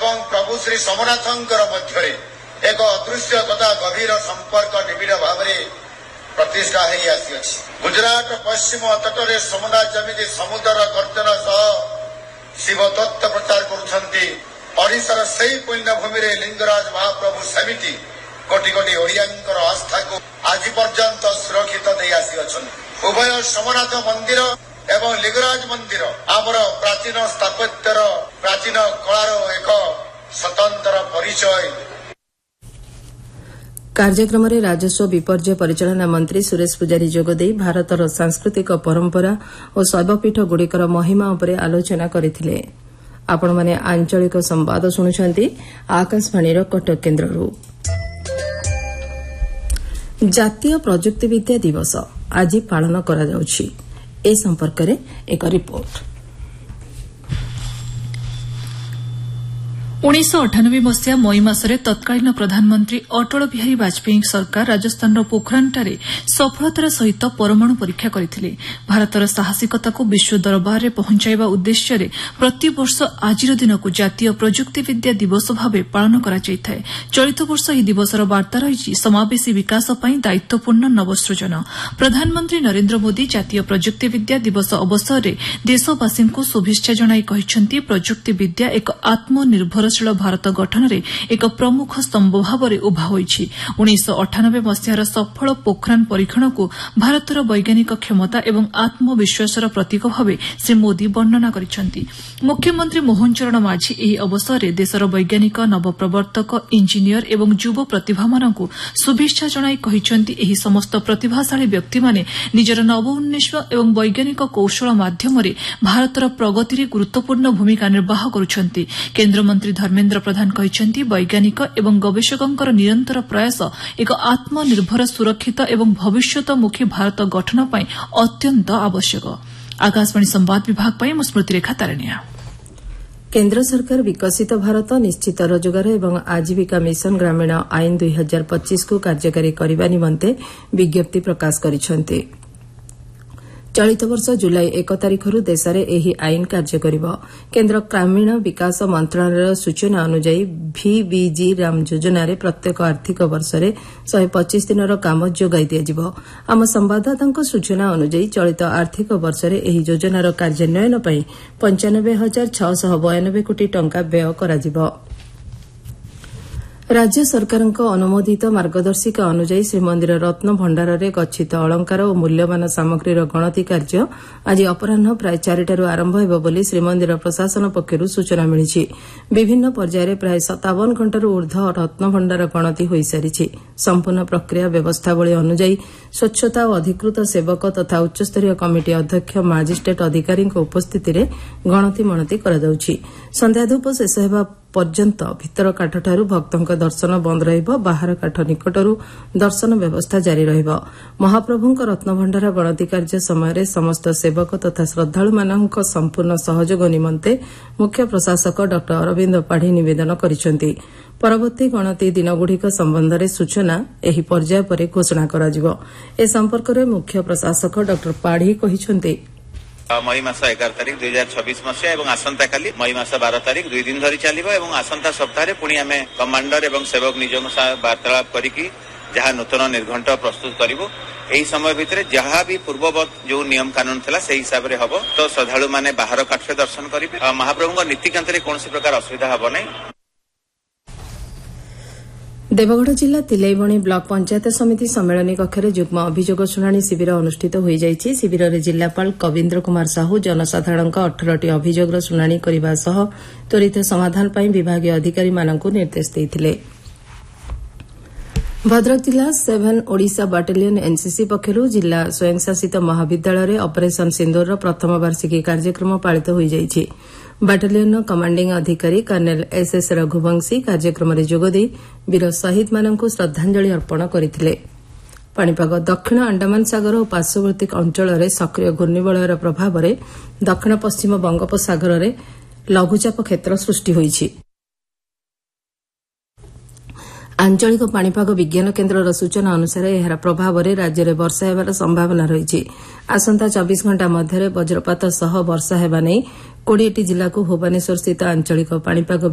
एवं प्रभु श्री सोमनाथंकर मध्य एक अदृश्य तथा गभीर संपर्क निबिड़ भाव प्रतिष्ठा होई आसी। गुजरात पश्चिम तटरे सोमनाथ जमी समुद्र गर्जन सह शिव तत्व प्रचार करुछंती। ओडिशार सही पुण्यभूमि लिंगराज महाप्रभु समिति कोटि कोटि ओडियांकर आस्था को आज पर्यंत सुरक्षित दे आसी अछंती। उभय सोमनाथ मंदिर एवं लिंगराज मंदिर आमर प्राचीन स्थापत्यर प्राचीन कलार एक स्वतंत्र परिचय। कार्यक्रम में राजस्व विपर्यय परिचालना मंत्री सुरेश पुजारी जोगदे भारतर सांस्कृतिक परंपरा और शैवपीठ गुड़िकर महिमा उपर आलोचना करथिले। आपण माने आंचलिक संवाद शुणुछंती आकाशवाणी कटक केन्द्ररू। जातीय प्रजुक्तिविद्या दिवस आज पालन करा जाउछि। ए संपर्क में एक रिपोर्ट। 1998 मसीहा मई मासरे तत्कालीन प्रधानमंत्री अटल बिहारी वाजपेयी सरकार राजस्थान पोखरानଠାରେ सफलतार सहित परमाणु परीक्षा करथिले। भारतर साहसिकता को विश्व दरबार में पहुंचाइबा उद्देश्य प्रति वर्ष आजिर दिन को जातीय प्रजुक्तिविद्या दिवस भाव पालन करा जायଥାଏ। चलित वर्ष ଏହି दिवसर वार्ता रही समावेशी विकास ପାଇଁ दायित्वपूर्ण नवसृजन। प्रधानमंत्री नरेन्द्र मोदी जातीय प्रजुक्तिविद्या दिवस अवसर में देशवासी को शुभेच्छा जणाई कहिसेंति प्रजुक्तिविद्या एक आत्मनिर्भरशील भारत गठन में एक प्रमुख स्तंभ भाव में उभा होइछि। 1998 मसीहार सफल पोखरान परीक्षण को भारतर वैज्ञानिक क्षमता एवं आत्मविश्वासर प्रतीक भाव श्री मोदी वर्णना करिसेंति। मुख्यमंत्री मोहन चरण माझी ଏହି ଅବସରରେ ଦେଶର ବୈଜ୍ଞାନିକ ନବପ୍ରବର୍ତ୍ତକ ଇଞ୍ଜିନିୟର ଏବଂ ଯୁବ ପ୍ରତିଭାମାନଙ୍କୁ शुभेच्छा ଜଣାଇ କହିଛନ୍ତି ଏହି ସମସ୍ତ ପ୍ରତିଭାଶାଳୀ ବ୍ୟକ୍ତିମାନେ ନିଜର ନବ ଉନ୍ମେଷ ଏବଂ ବୈଜ୍ଞାନିକ କୌଶଳ ମାଧ୍ୟମରେ ଭାରତର ପ୍ରଗତିରେ ଗୁରୁତ୍ୱପୂର୍ଣ୍ଣ ଭୂମିକା ନିର୍ବାହ କରୁଛନ୍ତି। କେନ୍ଦ୍ରମନ୍ତ୍ରୀ ଧର୍ମେନ୍ଦ୍ର ପ୍ରଧାନ କହିଛନ୍ତି ବୈଜ୍ଞାନିକ ଏବଂ ଗବେଷକଙ୍କର ନିରନ୍ତର ପ୍ରୟାସ ଏକ ଆତ୍ମନିର୍ଭର ସୁରକ୍ଷିତ ଏବଂ ଭବିଷ୍ୟତମୁଖୀ ଭାରତ ଗଠନ ପାଇଁ ଅତ୍ୟନ୍ତ ଆବଶ୍ୟକ। आकाशवाणी संवाद विभाग पर स्मृति रेखा तारनिया। केन्द्र सरकार विकसित भारत निश्चित रोजगार एवं आजीविका मिशन ग्रामीण आईन 2025 को कार्यकारी करने निमंते विज्ञप्ति प्रकाश करिसेंति। चलित वर्ष जुलाई 1 तारिखରୁ देशରେ ଏହି ଆଇନ କାର୍ଯ୍ୟ କରିବ। କେନ୍ଦ୍ର ଗ୍ରାମୀଣ ବିକାଶ ମନ୍ତ୍ରଣାଳୟର ସୂଚନା ଅନୁଯାୟୀ ଭିବିଜି ରାମ ଯୋଜନାରେ ପ୍ରତ୍ୟେକ ଆର୍ଥିକ ବର୍ଷରେ 125 ଦିନର କାମ ଯୋଗାଇ ଦିଆଯିବ। ଆମ ସମ୍ବାଦଦାତାଙ୍କ ସୂଚନା ଅନୁଯାୟୀ ଚଳିତ ଆର୍ଥିକ ବର୍ଷରେ ଏହି ଯୋଜନାର କାର୍ଯ୍ୟାନ୍ୱୟନ ପାଇଁ 95,692 କୋଟି ଟଙ୍କା ବ୍ୟୟ କରାଯିବ। राज्य सरकारଙ୍କ अनुमोदित मार्गदर्शिका अनुଯାୟୀ श्रीमंदिर रत्न भण्डाରରେ गच्छित अलंकार और मूल्यवान सामग्रीर गणति कार्य आज अपराह प्राय 4टारू आरंभ ହେବ ବୋଲି ଶ୍ରୀମନ୍ଦିର ପ୍ରଶାସନ ପକ୍ଷରୁ ସୂଚନା ମିଳିଛି। ବିଭିନ୍ନ ପର୍ଯ୍ୟାୟରେ ପ୍ରାୟ 57 ଘଣ୍ଟାରୁ ଊର୍ଦ୍ଧ୍ୱ ରତ୍ନଭଣ୍ଡାର ଗଣତି ହୋଇସାରିଛି। ସମ୍ପୂର୍ଣ୍ଣ ପ୍ରକ୍ରିୟା ବ୍ୟବସ୍ଥାବଳୀ ଅନୁଯାୟୀ ସ୍ୱଚ୍ଛତା ଓ ଅଧିକୃତ ସେବକ ତଥା ଉଚ୍ଚସ୍ତରୀୟ କମିଟି ଅଧ୍ୟକ୍ଷ ମାଜିଷ୍ଟ୍ରେଟ୍ ଅଧିକାରୀଙ୍କ ଉପସ୍ଥିତିରେ ଗଣତି ମଣତି କରାଯାଉଛି। ସନ୍ଧ୍ୟାଧୂପ ଶେଷ ହେବା पर्यंत भितर काठठारू भक्तों दर्शन बंद रहिब। बाहर काठ निकटरू दर्शन व्यवस्था जारी रहिब। महाप्रभुଙ୍କ रत्नभण्डार गणति कार्य समय समस्त सेवक तथा श्रद्धालु मानक संपूर्ण सहयोग निमंते मुख्य प्रशासक डॉ अरविंद पाढ़ी निवेदन करिसेंति। परवर्ती गणति दिनगुड़िक संबंध में सूचना एही पर्याय पर घोषणा कराजिब। ए संपर्क में मुख्य प्रशासक डॉ पाढ़ी कहिसेंति मई मास 11 तारिख 2026 मसीहा एवं आसंता काली मई मास 12 तारिख 2 दिन धरी चलिबो एवं आसंता सप्ताह पुणी आमे कमांडर एवं सेवक निजों वार्तालाप करिकी जहाँ नूतन निर्घंट प्रस्तुत करिबो। एही समय भितर जहाँ भी पूर्ववत जो नियम कानून थिला से हिसाब रे हबो। तो श्रद्धालु माने बाहर काठरे दर्शन करिबे। महाप्रभुଙ୍କ नीतिकांत रे कोनोसी प्रकार असुविधा हबो नै। देवगढ़ जिला तिलैबणी ब्लॉक पंचायत समिति सम्मेलनी कक्ष में युग्म अभियोग शुणाणी शिविर अनुष्ठित हो जाइछि। शिविर में जिलापाल कविन्द्र कुमार साहू जनसाधारण 18टी अभियोगर शुणाणी करने सह त्वरित समाधान पर विभागीय अधिकारी मानक निर्देश देते। भद्रक जिला 7 ओडिशा बाटालियन एनसीसी पक्षर जिला स्वयंशासित महाविद्यालय ऑपरेशन सिंदूर प्रथम वार्षिकी कार्यक्रम पालित हो जाइछि। बाटालियन कमांडिंग अधिकारी कर्नेल एसएस रघुवंशी कार्यक्रम में जोगदे वीर शहीद मानक श्रद्धांजलि अर्पण करथिले। पाणीपाग दक्षिण अंडमान सागर और पार्श्ववर्ती अंचल में सक्रिय घूर्णिबलयर प्रभाव में दक्षिण पश्चिम बंगोपसागर में लघुचाप क्षेत्र सृष्टि होइछि। आंचलिक पाणीपाग विज्ञान केन्द्रर सूचना अनुसार एहार प्रभाव में राज्य में वर्षा हेबार संभावना रही। आसंता 24 घंटा मध्य वज्रपात सह वर्षा हेबा नै 20टी जिला को भुवनेश्वर स्थित आंचलिक पाणीपाग